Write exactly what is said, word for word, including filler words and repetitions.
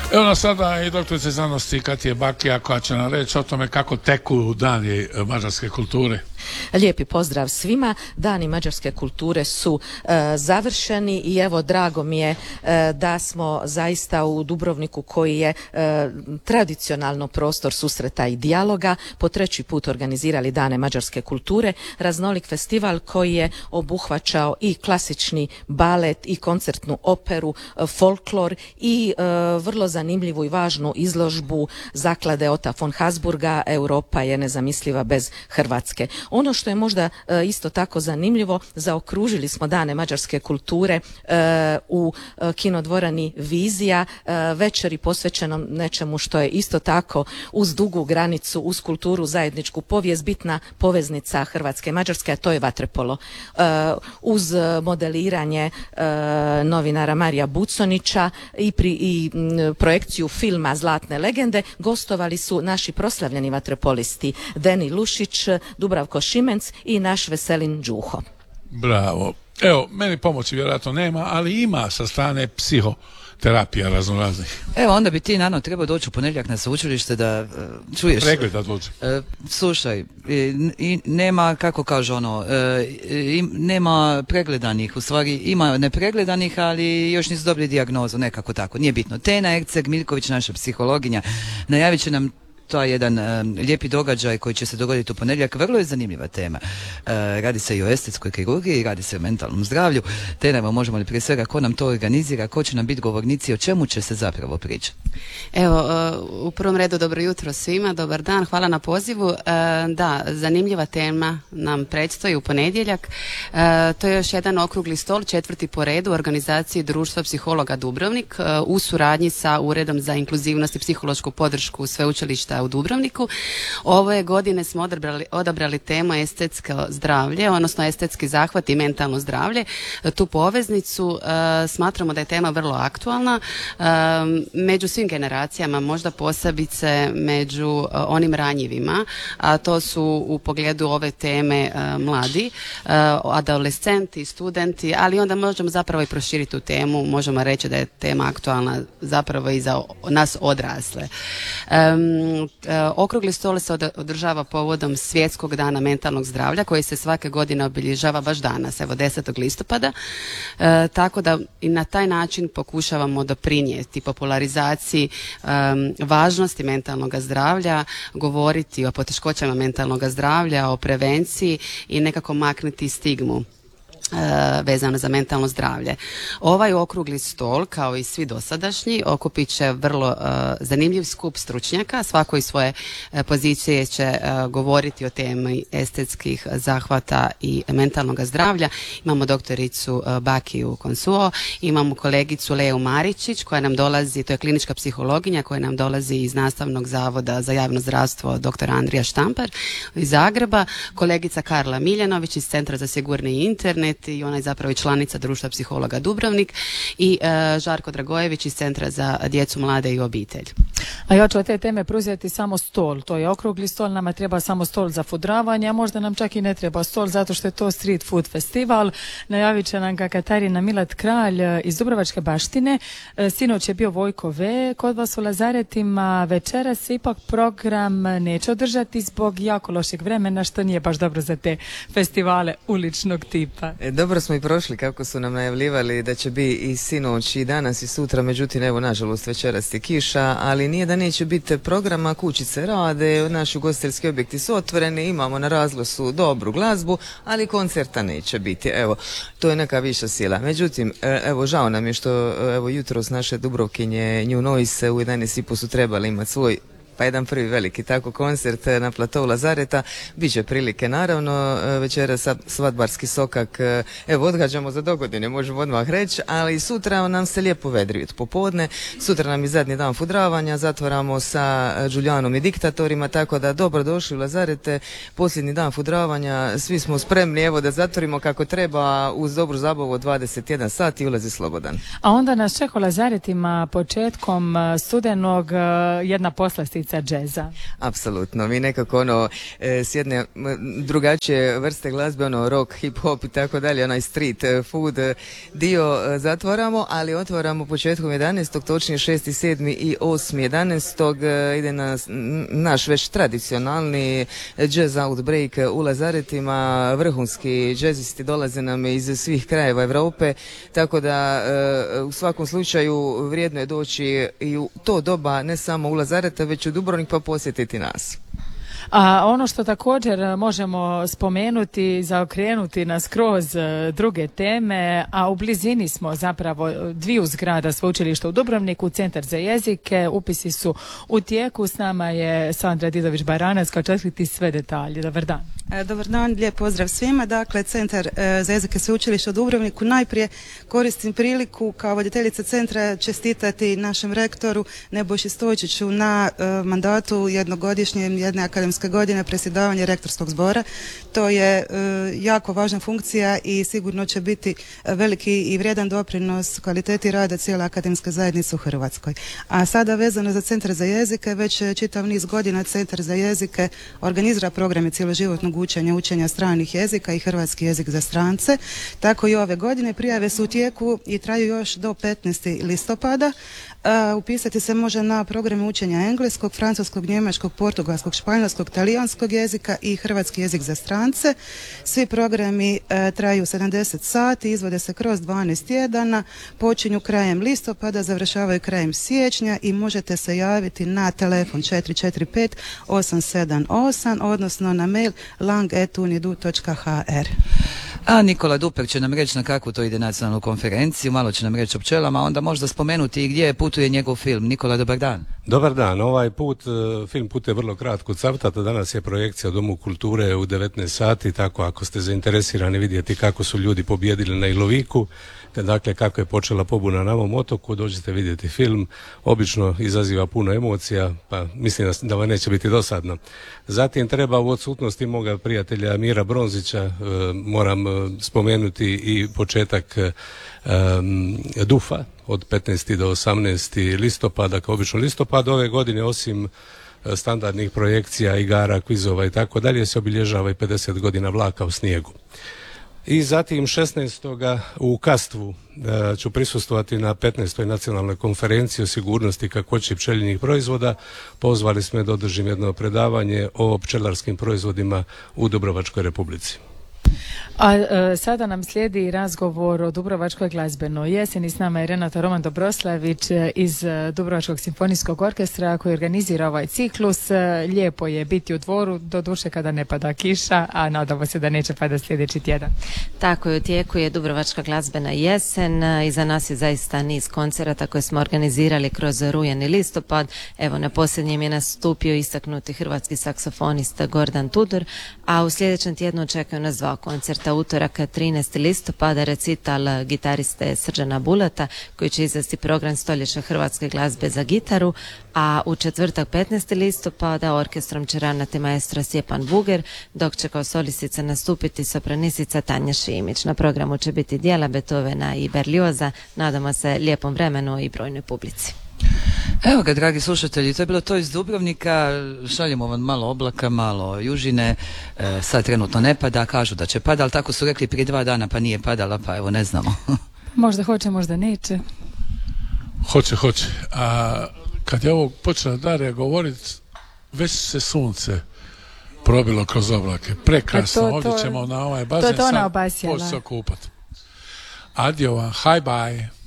Evo nas sada i doktorica znanosti Katije Bakija koja će nam reći o tome kako teku dani mađarske kulture. Lijepi pozdrav svima. Dani mađarske kulture su e, završeni i evo drago mi je e, da smo zaista u Dubrovniku koji je e, tradicionalno prostor susreta i dijaloga po treći put organizirali Dane mađarske kulture, raznolik festival koji je obuhvaćao i klasični balet i koncertnu operu, e, folklor i e, vrlo zanimljivu i važnu izložbu zaklade Ota von Habsburga Europa je nezamisliva bez Hrvatske. Ono što je možda e, isto tako zanimljivo, zaokružili smo Dane mađarske kulture e, u e, kinodvorani Vizija, e, večeri posvećenom nečemu što je isto tako uz dugu granicu, uz kulturu, zajedničku povijest, bitna poveznica Hrvatske i Mađarske, a to je vaterpolo. E, uz modeliranje e, novinara Marija Buconića i, pri, i m, projekciju filma Zlatne legende gostovali su naši proslavljeni vaterpolisti Deni Lušić, Dubravko Šimenc i naš Veselin Đuho. Bravo. Evo, meni pomoći vjerojatno nema, ali ima sa strane psihoterapija raznoraznih. Evo, onda bi ti, Nano, trebao doći u ponedjeljak na sveučilište da uh, čuješ... Pregled da dođe. Uh, slušaj, i, i nema, kako kaže ono, uh, i, nema pregledanih, u stvari ima nepregledanih, ali još nisu dobili dijagnozu, nekako tako, nije bitno. Tena Erceg Miljković, naša psihologinja, najavit će nam to je jedan um, lijepi događaj koji će se dogoditi u ponedjeljak. Vrlo je zanimljiva tema. Uh, radi se i o estetskoj kirurgiji, radi se o mentalnom zdravlju. Te nema, možemo li prije svega ko nam to organizira, ko će nam biti govornici, o čemu će se zapravo pričati? Evo, uh, u prvom redu dobro jutro svima, dobar dan, hvala na pozivu. Uh, da, zanimljiva tema nam predstoji u ponedjeljak. Uh, to je još jedan okrugli stol, četvrti po redu u organizaciji Društva psihologa Dubrovnik uh, u suradnji sa Uredom za inkluzivnost i psihološku podršku sveučilišta u Dubrovniku. Ove godine smo odabrali, odabrali temu estetsko zdravlje, odnosno estetski zahvat i mentalno zdravlje. Tu poveznicu uh, smatramo da je tema vrlo aktualna uh, među svim generacijama, možda posebice među uh, onim ranjivima, a to su u pogledu ove teme uh, mladi, uh, adolescenti, studenti, ali onda možemo zapravo i proširiti tu temu, možemo reći da je tema aktualna zapravo i za nas odrasle. Um, Okrugli stol se održava povodom Svjetskog dana mentalnog zdravlja koji se svake godine obilježava baš danas, evo desetog listopada, e, tako da i na taj način pokušavamo doprinijeti popularizaciji e, važnosti mentalnog zdravlja, govoriti o poteškoćama mentalnog zdravlja, o prevenciji i nekako maknuti stigmu vezano za mentalno zdravlje. Ovaj okrugli stol, kao i svi dosadašnji, okupit će vrlo uh, zanimljiv skup stručnjaka, svako iz svoje uh, pozicije će uh, govoriti o temi estetskih zahvata i mentalnog zdravlja. Imamo doktoricu uh, Bakiju Konsuo, imamo kolegicu Leu Maričić koja nam dolazi, to je klinička psihologinja koja nam dolazi iz Nastavnog zavoda za javno zdravstvo doktor Andrija Štampar iz Zagreba, kolegica Karla Miljanović iz Centra za sigurni internet i ona je zapravo i članica Društva psihologa Dubrovnik i e, Žarko Dragojević iz Centra za djecu, mlade i obitelj. A ja ću od te teme preuzeti samo stol. To je okrugli stol, nama treba samo stol za fudravanje, a možda nam čak i ne treba stol zato što je to street food festival. Najavit će nam ga Katarina Milat Kralj iz Dubrovačke baštine. Sinoć je bio Vojko V. kod vas u Lazaretima. Večeras se ipak program neće održati zbog jako lošeg vremena, što nije baš dobro za te festivale uličnog tipa. E, dobro smo i prošli kako su nam najavljivali da će biti i sinoć i danas i sutra, međutim evo nažalost večeras je kiša, ali nije da neće biti programa, kućice rade, naši ugostiteljski objekti su otvoreni, imamo na razglasu dobru glazbu, ali koncerta neće biti, evo, to je neka viša sila. Međutim, evo žao nam je što evo jutros naše Dubrovkinje New Noise u jedanaest i po su trebali imati svoj pa jedan prvi veliki tako koncert na platou Lazareta. Biće prilike naravno, večeras svadbarski sokak, evo odgađamo za dogodine, možemo odmah reći, ali sutra nam se lijepo vedri od popodne, sutra nam je zadnji dan fudravanja, zatvaramo sa Đuljanom i diktatorima, tako da dobro došli u Lazarete, posljednji dan fudravanja, svi smo spremni evo da zatvorimo kako treba uz dobru zabavu od dvadeset jedan sat i ulazi slobodan. A onda nas čeka u Lazaretima početkom studenog jedna poslastica prijestolnica džeza. Apsolutno, mi nekako ono e, s jedne drugačije vrste glazbe, ono rock, hip hop i tako dalje, onaj street food dio e, zatvaramo, ali otvaramo početkom jedanaestog, točnije šesti, sedmi i osmi jedanaestog e, ide na naš već tradicionalni jazz outbreak u Lazaretima, vrhunski džezisti dolaze nam iz svih krajeva Europe, tako da e, u svakom slučaju vrijedno je doći i u to doba ne samo u Lazareta, već u Dubrovnik pa posjetiti nas. A ono što također možemo spomenuti, zaokrenuti na skroz druge teme, a u blizini smo zapravo dviju zgrada sveučilišta u Dubrovniku, Centar za jezike, upisi su u tijeku, s nama je Sandra Didović-Baranac kao četvrti sve detalje. Dobar dan. Dobar dan, lijep pozdrav svima. Dakle, Centar za jezike sveučilišta u Dubrovniku. Najprije koristim priliku kao voditeljica centra čestitati našem rektoru Nebojši Stojčiću na mandatu jednogodišnjem jedne akademske godine predsjedavanja rektorskog zbora. To je jako važna funkcija i sigurno će biti veliki i vrijedan doprinos kvaliteti rada cijele akademske zajednice u Hrvatskoj. A sada vezano za Centar za jezike, već čitav niz godina Centar za jezike organizira programe cjeloživotnog učenja, učenja stranih jezika i hrvatski jezik za strance. Tako i ove godine prijave su u tijeku i traju još do petnaestog listopada. Uh, upisati se može na programe učenja engleskog, francuskog, njemačkog, portugalskog, španjolskog, talijanskog jezika i hrvatski jezik za strance. Svi programi uh, traju sedamdeset sati, izvode se kroz dvanaest tjedana, počinju krajem listopada, završavaju krajem siječnja i možete se javiti na telefon četiri četiri pet osam sedam osam, odnosno na mail lang at unidu točka h r. A Nikola Duper će nam reći na kakvu to ide nacionalnu konferenciju, malo će nam reći o pčelama, onda možda spomenuti i gdje putuje njegov film. Nikola, dobar dan. Dobar dan, ovaj put, film putuje vrlo kratko Cavtata, danas je projekcija u Domu kulture u devetnaest sati, tako ako ste zainteresirani vidjeti kako su ljudi pobijedili na Iloviku, dakle kako je počela pobuna na ovom otoku, dođite vidjeti film, obično izaziva puno emocija, pa mislim da vam neće biti dosadno. Zatim treba u odsutnosti moga prijatelja Mira Bronzića, e, moram spomenuti i početak e, Dufa od petnaestog do osamnaestog listopada, kao obično listopad ove godine, osim standardnih projekcija, igara, kvizova i tako dalje, se obilježava i pedeset godina vlaka u snijegu. I zatim šesnaestog u Kastvu e, ću prisustvovati na petnaestoj nacionalnoj konferenciji o sigurnosti kakvoći pčelinjih proizvoda. Pozvali smo da održim jedno predavanje o pčelarskim proizvodima u Dubrovačkoj Republici. A e, sada nam slijedi razgovor o Dubrovačkoj glazbenoj jeseni. S nama je Renata Roman Dobroslavić iz Dubrovačkog simfonijskog orkestra koji organizira ovaj ciklus. Lijepo je biti u dvoru, doduše kada ne pada kiša, a nadamo se da neće pada sljedeći tjedan. Tako je, u tijeku je Dubrovačka glazbena jesen. Iza nas je zaista niz koncerata koje smo organizirali kroz rujan i listopad. Evo, na posljednjem je nastupio istaknuti hrvatski saksofonist Gordan Tudor, a u sljedećem tjednu čekaju nas dva koncerta. Utorak trinaestog listopada recital gitariste Srđana Bulata koji će izvesti program stoljeća hrvatske glazbe za gitaru, a u četvrtak petnaestog listopada orkestrom će ravnati maestro Stjepan Buger, dok će kao solistica nastupiti sopranisica Tanja Šimić. Na programu će biti dijela Beethovena i Berlioza. Nadamo se lijepom vremenu i brojnoj publici. Evo ga, dragi slušatelji, to je bilo to iz Dubrovnika. Šaljemo vam malo oblaka, malo južine. E, sad trenutno ne pada, kažu da će pada, ali tako su rekli prije dva dana, pa nije padala, pa evo ne znamo. Možda hoće, možda neće. Hoće, hoće. A kad je ovo počela Darija govoriti, već se sunce probilo kroz oblake. Prekrasno, to, to, ovdje ćemo na ovaj bazen to, to sad poći se okupat. Adio vam, hi bye.